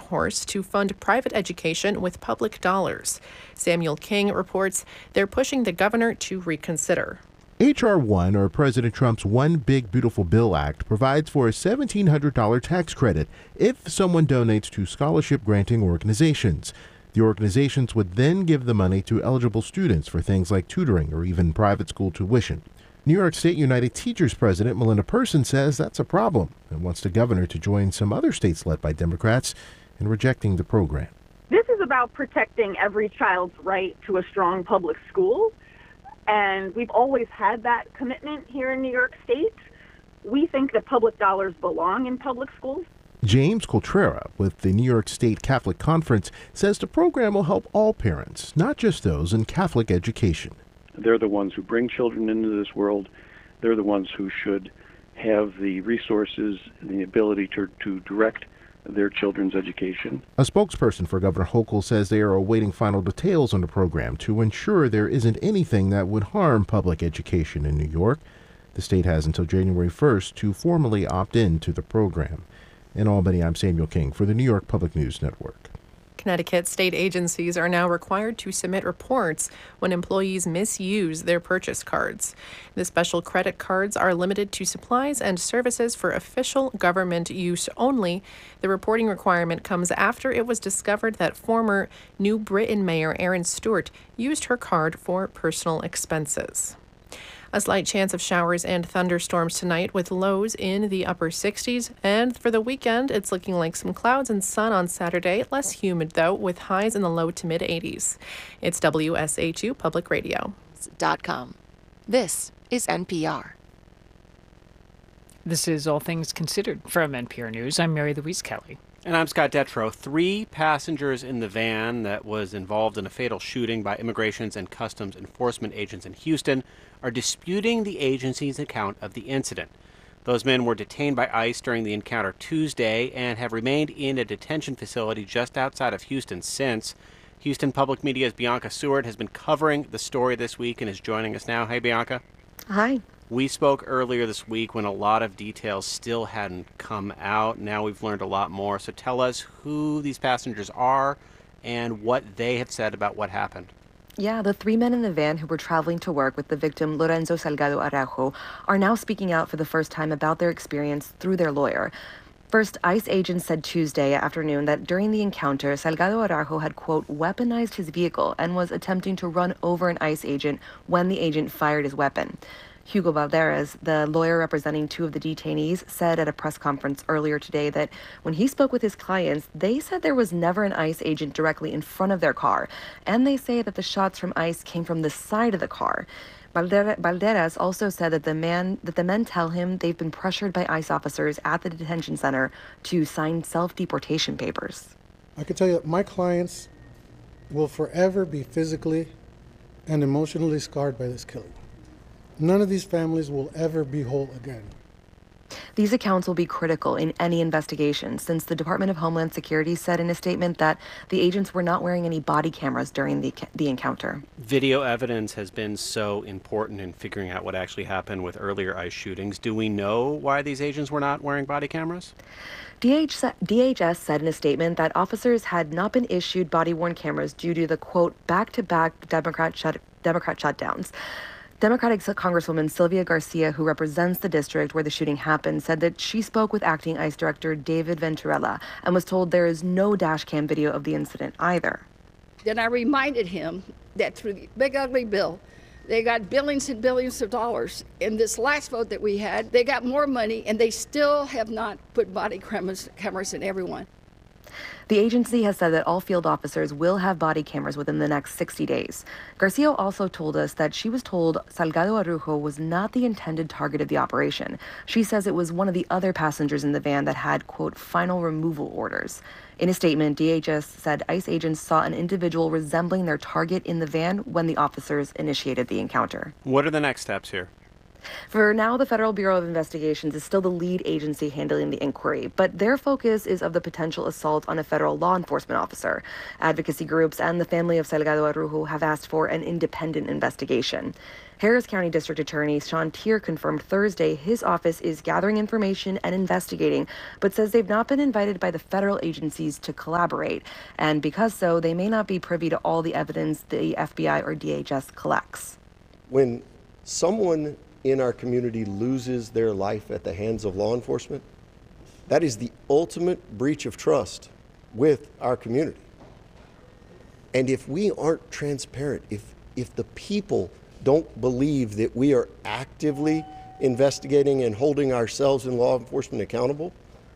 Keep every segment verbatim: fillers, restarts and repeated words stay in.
horse to fund private education with public dollars. Samuel King reports they're pushing the governor to reconsider. H R one, or President Trump's One Big Beautiful Bill Act, provides for a seventeen hundred dollars tax credit if someone donates to scholarship-granting organizations. The organizations would then give the money to eligible students for things like tutoring or even private school tuition. New York State United Teachers President Melinda Person says that's a problem and wants the governor to join some other states led by Democrats in rejecting the program. This is about protecting every child's right to a strong public school, and we've always had that commitment here in New York State. We think that public dollars belong in public schools. James Coltrera with the New York State Catholic Conference says the program will help all parents, not just those in Catholic education. They're the ones who bring children into this world. They're the ones who should have the resources and the ability to, to direct their children's education. A spokesperson for Governor Hochul says they are awaiting final details on the program to ensure there isn't anything that would harm public education in New York. The state has until January first to formally opt in to the program. In Albany, I'm Samuel King for the New York Public News Network. Connecticut state agencies are now required to submit reports when employees misuse their purchase cards. The special credit cards are limited to supplies and services for official government use only. The reporting requirement comes after it was discovered that former New Britain Mayor Erin Stewart used her card for personal expenses. A slight chance of showers and thunderstorms tonight with lows in the upper sixties. And for the weekend, it's looking like some clouds and sun on Saturday. Less humid, though, with highs in the low to mid eighties. It's W S A two Public Radio. Dot com. This is N P R. This is All Things Considered from N P R News. I'm Mary Louise Kelly. And I'm Scott Detrow. Three passengers in the van that was involved in a fatal shooting by Immigrations and Customs Enforcement agents in Houston are disputing the agency's account of the incident. Those men were detained by ICE during the encounter Tuesday and have remained in a detention facility just outside of Houston since. Houston Public Media's Bianca Seward has been covering the story this week and is joining us now. Hey, Bianca. Hi. We spoke earlier this week when a lot of details still hadn't come out. Now we've learned a lot more. So tell us who these passengers are and what they have said about what happened. Yeah, the three men in the van who were traveling to work with the victim, Lorenzo Salgado Araujo, are now speaking out for the first time about their experience through their lawyer. First, ICE agents said Tuesday afternoon that during the encounter, Salgado Araujo had, quote, weaponized his vehicle and was attempting to run over an ICE agent when the agent fired his weapon. Hugo Valderez, the lawyer representing two of the detainees, said at a press conference earlier today that when he spoke with his clients, they said there was never an ICE agent directly in front of their car. And they say that the shots from ICE came from the side of the car. Valderez also said that the man that the men tell him they've been pressured by ICE officers at the detention center to sign self-deportation papers. I can tell you that my clients will forever be physically and emotionally scarred by this killing. None of these families will ever be whole again. These accounts will be critical in any investigation, since the Department of Homeland Security said in a statement that the agents were not wearing any body cameras during the the encounter. Video evidence has been so important in figuring out what actually happened with earlier ICE shootings. Do we know why these agents were not wearing body cameras? D H S said in a statement that officers had not been issued body-worn cameras due to the, quote, back-to-back Democrat shut Democrat shutdowns. Democratic Congresswoman Sylvia Garcia, who represents the district where the shooting happened, said that she spoke with acting ICE Director David Venturella and was told there is no dash cam video of the incident either. Then I reminded him that through the big ugly bill, they got billions and billions of dollars. In this last vote that we had, they got more money, and they still have not put body cameras, cameras in everyone. The agency has said that all field officers will have body cameras within the next sixty days. Garcia also told us that she was told Salgado Araujo was not the intended target of the operation. She says it was one of the other passengers in the van that had, quote, final removal orders. In a statement, D H S said ICE agents saw an individual resembling their target in the van when the officers initiated the encounter. What are the next steps here? For now, the Federal Bureau of Investigations is still the lead agency handling the inquiry, but their focus is of the potential assault on a federal law enforcement officer. Advocacy groups and the family of Salgado Araujo have asked for an independent investigation. Harris County District Attorney Sean Tier confirmed Thursday his office is gathering information and investigating, but says they've not been invited by the federal agencies to collaborate. And because so, they may not be privy to all the evidence the F B I or D H S collects. When someone in our community loses their life at the hands of law enforcement, that is the ultimate breach of trust with our community. And if we aren't transparent, if if the people don't believe that we are actively investigating and holding ourselves and law enforcement accountable,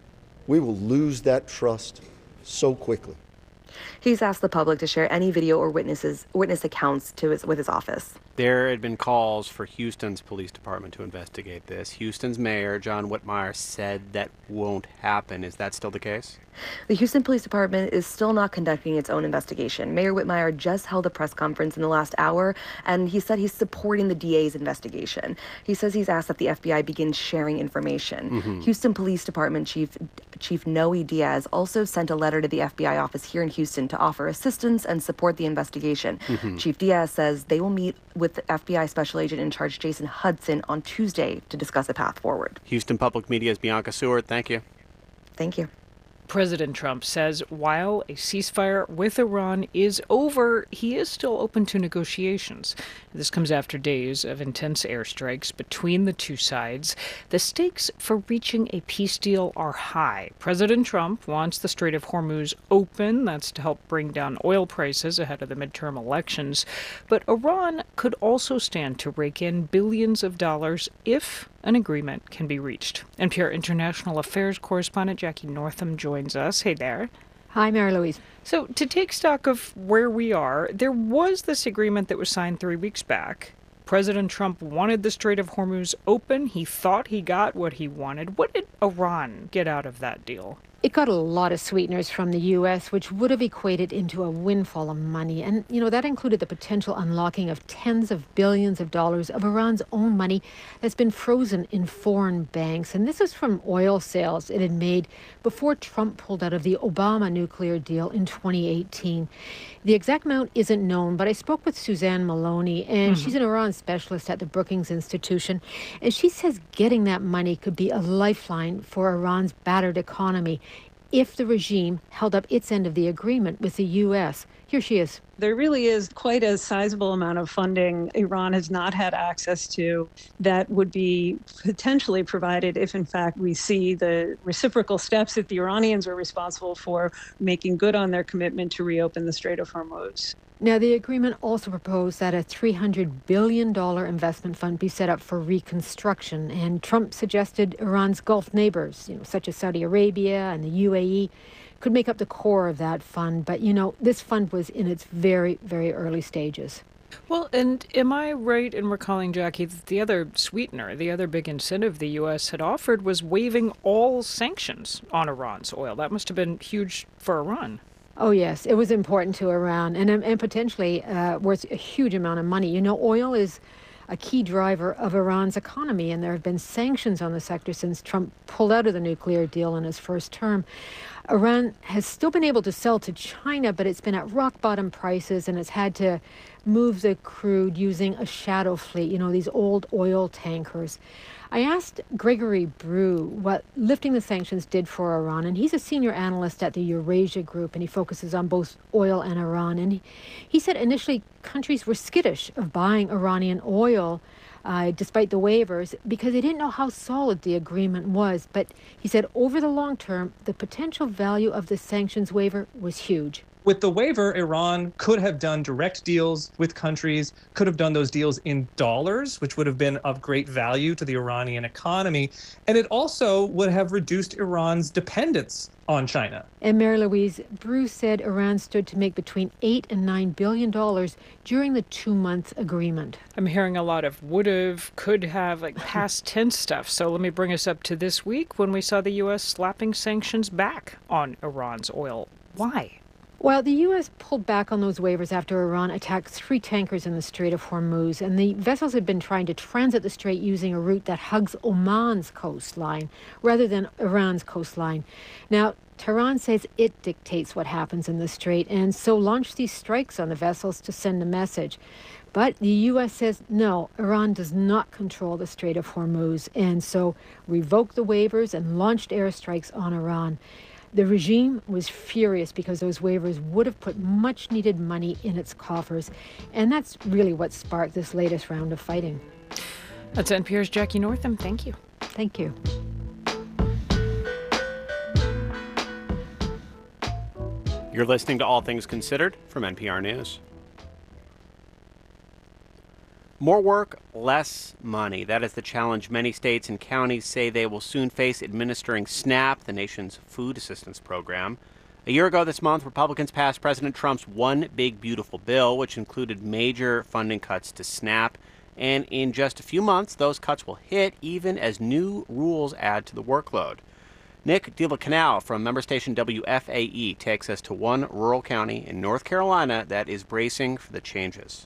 we will lose that trust so quickly. He's asked the public to share any video or witnesses witness accounts to his, with his office. There had been calls for Houston's police department to investigate this. Houston's mayor, John Whitmire, said that won't happen. Is that still the case? The Houston Police Department is still not conducting its own investigation. Mayor Whitmire just held a press conference in the last hour, and he said he's supporting the D A's investigation. He says he's asked that the F B I begin sharing information. Mm-hmm. Houston Police Department Chief Chief Noe Diaz also sent a letter to the F B I office here in Houston to offer assistance and support the investigation. Mm-hmm. Chief Diaz says they will meet with the F B I Special Agent in Charge Jason Hudson on Tuesday to discuss a path forward. Houston Public Media's Bianca Seward, thank you. Thank you. President Trump says while a ceasefire with Iran is over, he is still open to negotiations. This comes after days of intense airstrikes between the two sides. The stakes for reaching a peace deal are high. President Trump wants the Strait of Hormuz open. That's to help bring down oil prices ahead of the midterm elections. But Iran could also stand to rake in billions of dollars if an agreement can be reached. N P R International Affairs correspondent Jackie Northam joins us. Hey there. Hi, Mary Louise. So to take stock of where we are, there was this agreement that was signed three weeks back. President Trump wanted the Strait of Hormuz open. He thought he got what he wanted. What did Iran get out of that deal? It got a lot of sweeteners from the U S, which would have equated into a windfall of money. And, you know, that included the potential unlocking of tens of billions of dollars of Iran's own money that's been frozen in foreign banks. And this is from oil sales it had made before Trump pulled out of the Obama nuclear deal in twenty eighteen. The exact amount isn't known, but I spoke with Suzanne Maloney, and mm-hmm. she's an Iran specialist at the Brookings Institution. And she says getting that money could be a lifeline for Iran's battered economy if the regime held up its end of the agreement with the U S. Here she is. There really is quite a sizable amount of funding Iran has not had access to that would be potentially provided if, in fact, we see the reciprocal steps that the Iranians are responsible for making good on their commitment to reopen the Strait of Hormuz. Now, the agreement also proposed that a three hundred billion dollars investment fund be set up for reconstruction, and Trump suggested Iran's Gulf neighbors, you know, such as Saudi Arabia and the U A E, could make up the core of that fund. But, you know, this fund was in its very, very early stages. Well, and am I right in recalling, Jackie, that the other sweetener, the other big incentive the U S had offered was waiving all sanctions on Iran's oil? That must have been huge for Iran. Oh, yes. It was important to Iran and, and potentially uh, worth a huge amount of money. You know, oil is a key driver of Iran's economy, and there have been sanctions on the sector since Trump pulled out of the nuclear deal in his first term. Iran has still been able to sell to China, but it's been at rock bottom prices, and it's had to move the crude using a shadow fleet, you know, these old oil tankers. I asked Gregory Brew what lifting the sanctions did for Iran, and he's a senior analyst at the Eurasia Group, and he focuses on both oil and Iran. And he, he said initially countries were skittish of buying Iranian oil, uh, despite the waivers, because they didn't know how solid the agreement was. But he said over the long term, the potential value of the sanctions waiver was huge. With the waiver, Iran could have done direct deals with countries, could have done those deals in dollars, which would have been of great value to the Iranian economy. And it also would have reduced Iran's dependence on China. And Mary Louise, Bruce said Iran stood to make between eight and nine billion dollars during the two-month agreement. I'm hearing a lot of would have, could have, like past tense stuff. So let me bring us up to this week when we saw the U S slapping sanctions back on Iran's oil. Why? Well, the U S pulled back on those waivers after Iran attacked three tankers in the Strait of Hormuz, and the vessels had been trying to transit the strait using a route that hugs Oman's coastline rather than Iran's coastline. Now, Tehran says it dictates what happens in the strait, and so launched these strikes on the vessels to send a message. But the U S says, no, Iran does not control the Strait of Hormuz, and so revoked the waivers and launched airstrikes on Iran. The regime was furious because those waivers would have put much needed money in its coffers. And that's really what sparked this latest round of fighting. That's N P R's Jackie Northam. Thank you. Thank you. You're listening to All Things Considered from N P R News. More work, less money. That is the challenge many states and counties say they will soon face administering SNAP, the nation's food assistance program. A year ago this month, Republicans passed President Trump's One Big Beautiful Bill, which included major funding cuts to SNAP. And in just a few months, those cuts will hit even as new rules add to the workload. Nick De La Canal from member station W F A E takes us to one rural county in North Carolina that is bracing for the changes.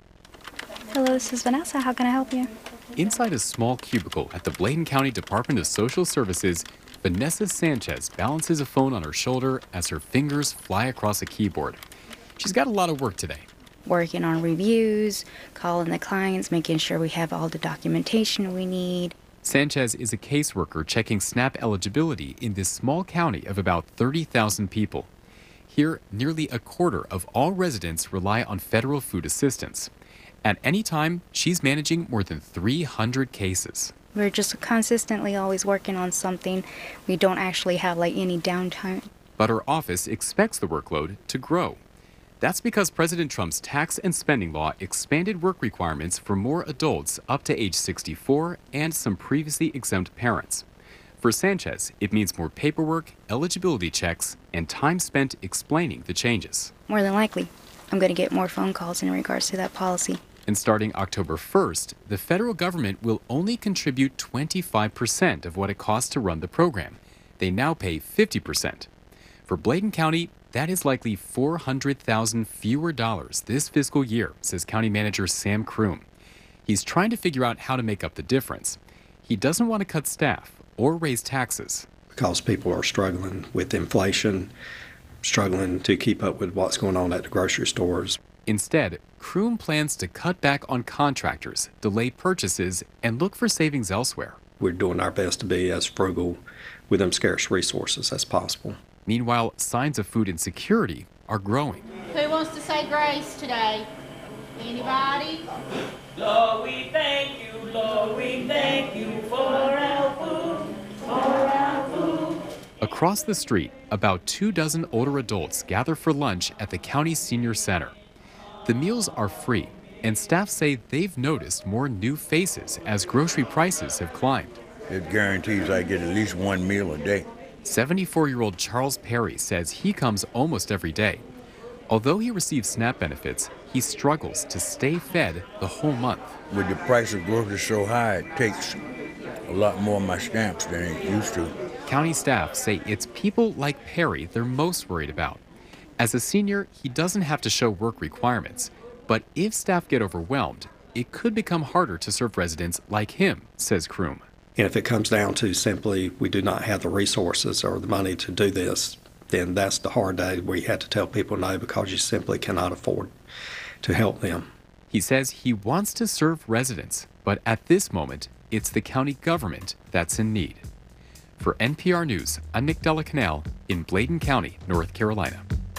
Hello, this is Vanessa. How can I help you? Inside a small cubicle at the Bladen County Department of Social Services, Vanessa Sanchez balances a phone on her shoulder as her fingers fly across a keyboard. She's got a lot of work today. Working on reviews, calling the clients, making sure we have all the documentation we need. Sanchez is a caseworker checking SNAP eligibility in this small county of about thirty thousand people. Here, nearly a quarter of all residents rely on federal food assistance. At any time, she's managing more than three hundred cases. We're just consistently always working on something. We don't actually have like any downtime. But her office expects the workload to grow. That's because President Trump's tax and spending law expanded work requirements for more adults up to age sixty-four and some previously exempt parents. For Sanchez, it means more paperwork, eligibility checks, and time spent explaining the changes. More than likely, I'm going to get more phone calls in regards to that policy. And starting October first, the federal government will only contribute twenty-five percent of what it costs to run the program. They now pay fifty percent. For Bladen County, that is likely four hundred thousand dollars fewer dollars this fiscal year, says County Manager Sam Kroom. He's trying to figure out how to make up the difference. He doesn't want to cut staff or raise taxes. Because people are struggling with inflation, struggling to keep up with what's going on at the grocery stores. Instead, Kroom plans to cut back on contractors, delay purchases, and look for savings elsewhere. We're doing our best to be as frugal with them scarce resources as possible. Meanwhile, signs of food insecurity are growing. Who wants to say grace today? Anybody? Lord, we thank you, Lord, we thank you for our food, for our food. Across the street, about two dozen older adults gather for lunch at the county senior center. The meals are free, and staff say they've noticed more new faces as grocery prices have climbed. It guarantees I get at least one meal a day. seventy-four-year-old Charles Perry says he comes almost every day. Although he receives SNAP benefits, he struggles to stay fed the whole month. With the price of groceries so high, it takes a lot more of my stamps than it used to. County staff say it's people like Perry they're most worried about. As a senior, he doesn't have to show work requirements, but if staff get overwhelmed, it could become harder to serve residents like him, says Kroom. And if it comes down to simply we do not have the resources or the money to do this, then that's the hard day where you have to tell people no because you simply cannot afford to help them. He says he wants to serve residents, but at this moment, it's the county government that's in need. For N P R News, I'm Nick De La Canal in Bladen County, North Carolina.